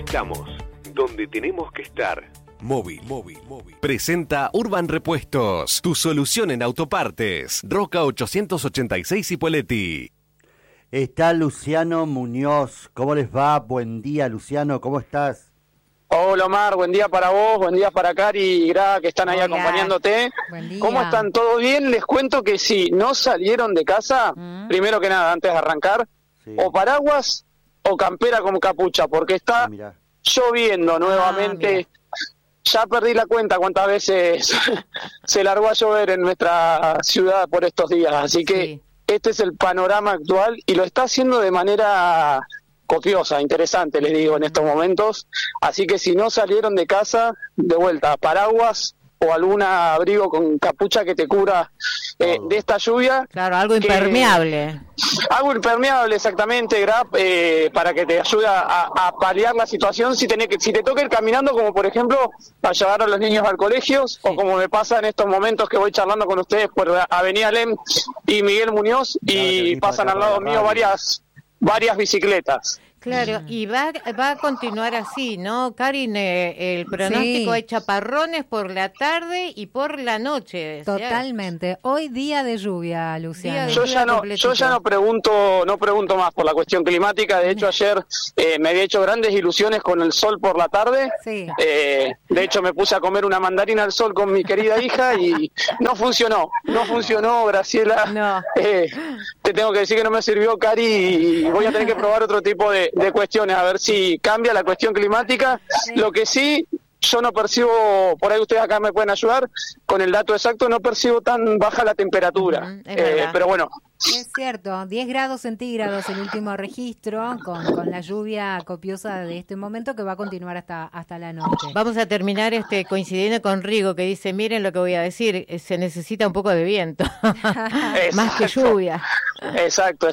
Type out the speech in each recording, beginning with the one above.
Estamos donde tenemos que estar. Móvil. Presenta Urban Repuestos, tu solución en autopartes. Roca 886 Ipoleti. Está Luciano Muñoz. ¿Cómo les va? Buen día, Luciano. ¿Cómo estás? Hola Omar, buen día para vos, buen día para Cari y Gra, que están ahí acompañándote. Buen día. ¿Cómo están? ¿Todo bien? Les cuento que si no salieron de casa, primero que nada, antes de arrancar, Sí. o paraguas o campera con capucha, porque está Mirá. lloviendo nuevamente. Ya perdí la cuenta cuántas veces se largó a llover en nuestra ciudad por estos días, así que Sí. este es el panorama actual y lo está haciendo de manera copiosa, interesante, les digo, en estos momentos. Así que si no salieron de casa, de vuelta, paraguas o algún abrigo con capucha que te cubra de esta lluvia. Claro, algo impermeable. Algo impermeable, exactamente, Grab, para que te ayude a paliar la situación si te toca ir caminando, como por ejemplo a llevar a los niños al colegio, o como me pasa en estos momentos que voy charlando con ustedes por Avenida Lem y Miguel Muñoz, y Claro, pasan al lado mío varias bicicletas. Claro, y va a continuar así, ¿no, Karin? El pronóstico Sí. hay chaparrones por la tarde y por la noche. Totalmente. Hoy día de lluvia, Luciano. Yo ya no pregunto más por la cuestión climática. De hecho, ayer me había hecho grandes ilusiones con el sol por la tarde. Sí. De hecho, me puse a comer una mandarina al sol con mi querida hija y no funcionó, Graciela. No. Te tengo que decir que no me sirvió, Cari, y voy a tener que probar otro tipo de cuestiones, a ver si cambia la cuestión climática. Lo que sí, yo no percibo, por ahí ustedes acá me pueden ayudar, con el dato exacto, no percibo tan baja la temperatura. Es verdad. Pero bueno, Es cierto, 10 grados centígrados el último registro, con la lluvia copiosa de este momento que va a continuar hasta la noche. Vamos a terminar coincidiendo con Rigo, que dice, miren lo que voy a decir, se necesita un poco de viento, más que lluvia. Exacto.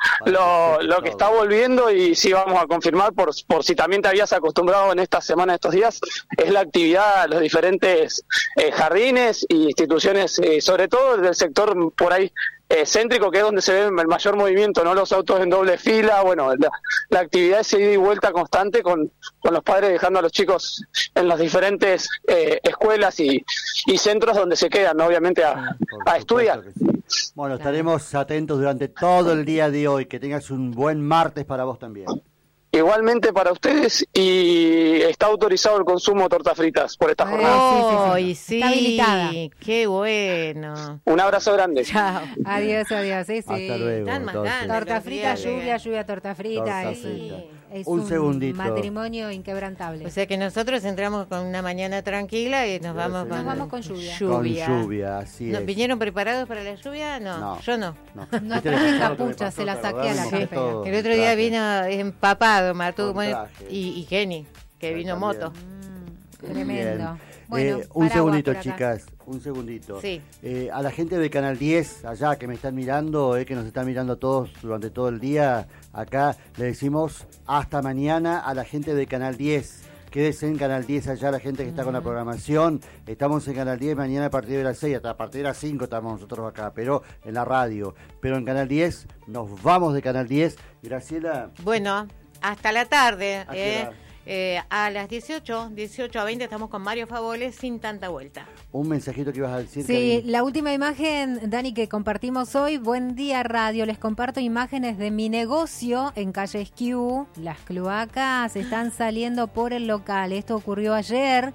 Lo que está volviendo, y sí vamos a confirmar, por si también te habías acostumbrado en esta semana, estos días, es la actividad, los diferentes jardines e instituciones, sobre todo del sector por ahí céntrico, que es donde se ve el mayor movimiento, no los autos en doble fila. Bueno, la actividad es ida y vuelta constante con los padres dejando a los chicos en las diferentes escuelas y centros donde se quedan, ¿no? Obviamente a Por estudiar. supuesto que sí. Bueno, estaremos atentos durante todo el día de hoy. Que tengas un buen martes para vos también. Igualmente para ustedes, y está autorizado el consumo de tortas fritas por esta jornada. ¡Ay, sí! Está habilitada. ¡Qué bueno! Un abrazo grande. Chao. Adiós, sí. Hasta luego. Dan más entonces. ganas. Torta frita, lluvia, torta frita. Torta Es, frita. es Un segundito. matrimonio inquebrantable. O sea que nosotros entramos con una mañana tranquila y nos vamos con lluvia. Con lluvia, así ¿No, es. ¿Vinieron preparados para la lluvia? No, yo no. No No ¿Viste traje lo que capucha, pasó? se la ¿Te saqué a la acordás? campera. Todo El otro el día traje. vino empapado, Martu, Con bueno, traje. y Jenny, que Sí, vino también. moto. Tremendo. Bien. Bueno, un paraguas segundito, por acá. chicas, un segundito. Sí. A la gente de Canal 10, allá que me están mirando, que nos están mirando todos durante todo el día, acá le decimos hasta mañana a la gente de Canal 10. Quédese en Canal 10 allá, la gente que está con la programación. Estamos en Canal 10 mañana a partir de las 6, hasta a partir de las 5 estamos nosotros acá, pero en la radio. Pero en Canal 10, nos vamos de Canal 10. Graciela. Bueno, hasta la tarde. ¿A qué hora? A las 18 a 20 estamos con Mario Favoles, sin tanta vuelta. Un mensajito que ibas a decir. Sí, Cari. la última imagen, Dani, que compartimos hoy. Buen día, radio. Les comparto imágenes de mi negocio en calle Esquiú. Las cloacas están saliendo por el local. Esto ocurrió ayer.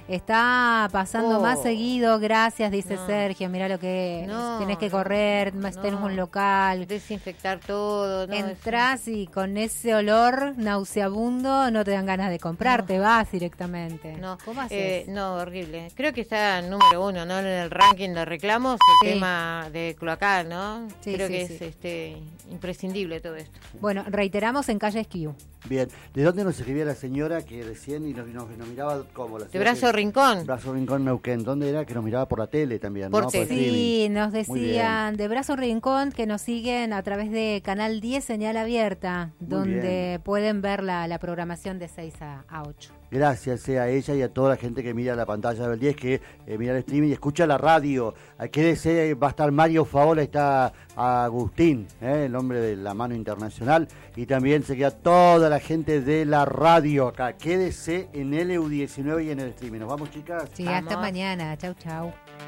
Está pasando más seguido, gracias, dice Sergio. Mira lo que es. Tenés que correr, tenés un local. Desinfectar todo. Entrás y con ese olor nauseabundo no te dan ganas de comprar, te vas directamente. ¿Cómo haces? No, horrible. Creo que está número 1, ¿no? En el ranking de reclamos, el tema de cloacal, ¿no? Sí, Creo sí, que es imprescindible todo esto. Bueno, reiteramos en calle Esquiú. Bien, ¿de dónde nos escribía la señora que recién y nos miraba como la De Brazo Rincón. Brazo Rincón, Neuquén? ¿Dónde era? Que nos miraba por la tele también, Por ¿no? tele. Por streaming. Sí, nos Muy decían de Brazo Rincón que nos siguen a través de Canal 10 Señal Abierta, Muy donde bien. pueden ver la programación de 6 a 8. Gracias a ella y a toda la gente que mira la pantalla del 10, que mira el streaming y escucha la radio. Quédese, va a estar Mario Favola, está Agustín, el hombre de la mano internacional, y también se queda toda toda la gente de la radio acá. Quédese en LU19 y en el streaming. ¿Nos vamos, chicas? Sí, Vamos. hasta mañana. Chau, chau.